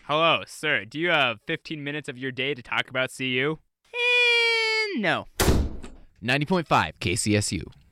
Hello, sir. Do you have 15 minutes of your day to talk about CU? No. 90.5 KCSU.